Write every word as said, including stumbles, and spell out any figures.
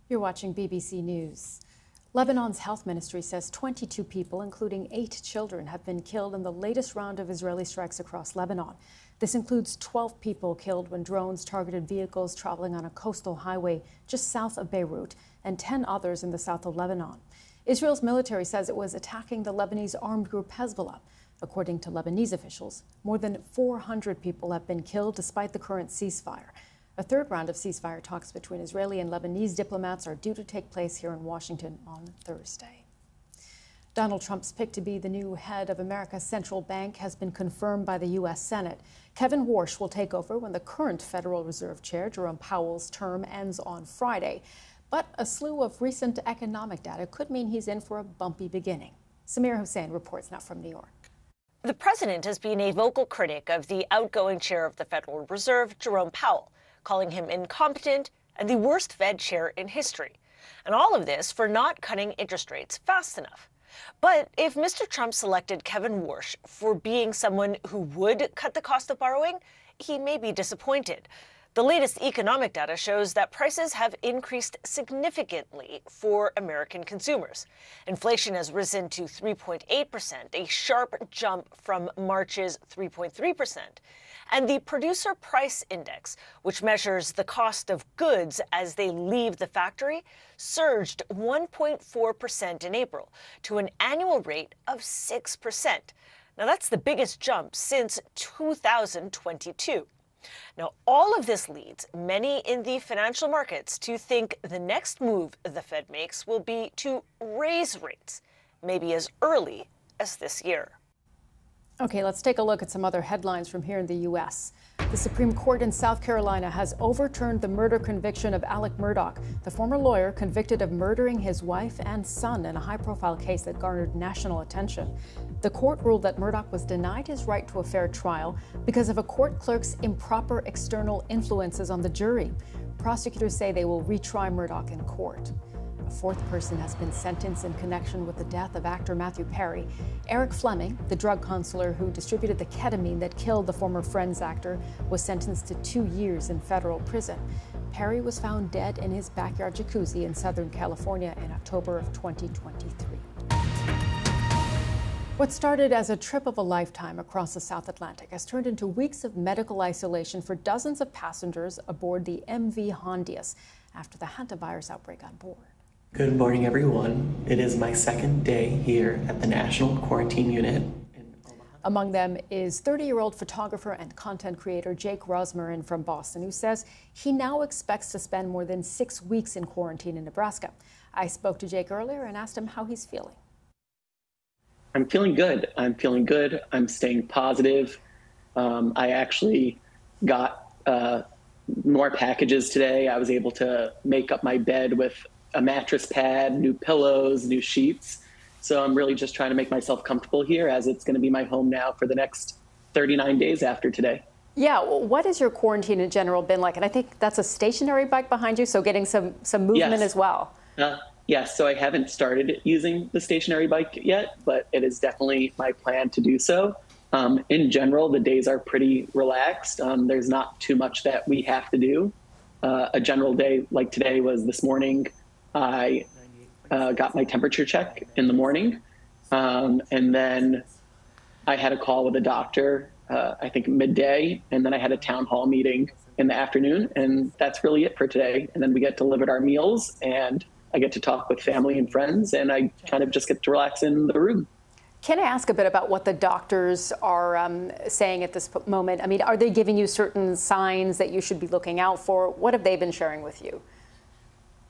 You're watching B B C News. Lebanon's health ministry says twenty-two people, including eight children, have been killed in the latest round of Israeli strikes across Lebanon. This includes twelve people killed when drones targeted vehicles traveling on a coastal highway just south of Beirut, and ten others in the south of Lebanon. Israel's military says it was attacking the Lebanese armed group Hezbollah. According to Lebanese officials, more than four hundred people have been killed despite the current ceasefire. A third round of ceasefire talks between Israeli and Lebanese diplomats are due to take place here in Washington on Thursday. Donald Trump's pick to be the new head of America's central bank has been confirmed by the U S Senate. Kevin Warsh will take over when the current Federal Reserve Chair, Jerome Powell's term ends on Friday. But a slew of recent economic data could mean he's in for a bumpy beginning. Samir Hussain reports now from New York. The president has been a vocal critic of the outgoing chair of the Federal Reserve, Jerome Powell, calling him incompetent and the worst Fed chair in history. And all of this for not cutting interest rates fast enough. But if Mister Trump selected Kevin Warsh for being someone who would cut the cost of borrowing, he may be disappointed. The latest economic data shows that prices have increased significantly for American consumers. Inflation has risen to three point eight percent, a sharp jump from March's three point three percent. And the Producer Price Index, which measures the cost of goods as they leave the factory, surged one point four percent in April to an annual rate of six percent. Now, that's the biggest jump since two thousand twenty-two. Now, all of this leads many in the financial markets to think the next move the Fed makes will be to raise rates, maybe as early as this year. Okay, let's take a look at some other headlines from here in the U S. The Supreme Court in South Carolina has overturned the murder conviction of Alec Murdaugh, the former lawyer convicted of murdering his wife and son in a high-profile case that garnered national attention. The court ruled that Murdaugh was denied his right to a fair trial because of a court clerk's improper external influences on the jury. Prosecutors say they will retry Murdaugh in court. A fourth person has been sentenced in connection with the death of actor Matthew Perry. Eric Fleming, the drug counselor who distributed the ketamine that killed the former Friends actor, was sentenced to two years in federal prison. Perry was found dead in his backyard jacuzzi in Southern California in October of twenty twenty-three. What started as a trip of a lifetime across the South Atlantic has turned into weeks of medical isolation for dozens of passengers aboard the M V Hondius after the hantavirus outbreak on board. Good morning, everyone. It is my second day here at the National Quarantine Unit. Among them is thirty-year-old photographer and content creator Jake Rosmarin from Boston, who says he now expects to spend more than six weeks in quarantine in Nebraska. I spoke to Jake earlier and asked him how he's feeling. I'm feeling good. I'm feeling good. I'm staying positive. Um, I actually got uh, more packages today. I was able to make up my bed with a mattress pad, new pillows, new sheets. So I'm really just trying to make myself comfortable here, as it's going to be my home now for the next thirty-nine days after today. Yeah, well, what has your quarantine in general been like? And I think that's a stationary bike behind you, so getting some, some movement Yes. as well. Uh, yes, so I haven't started using the stationary bike yet, but it is definitely my plan to do so. Um, in general, the days are pretty relaxed. Um, there's not too much that we have to do. Uh, a general day like today was this morning. I uh, got my temperature check in the morning, um, and then I had a call with a doctor, uh, I think midday, and then I had a town hall meeting in the afternoon, and that's really it for today. And then we get delivered our meals, and I get to talk with family and friends, and I kind of just get to relax in the room. Can I ask a bit about what the doctors are um, saying at this moment? I mean, are they giving you certain signs that you should be looking out for? What have they been sharing with you?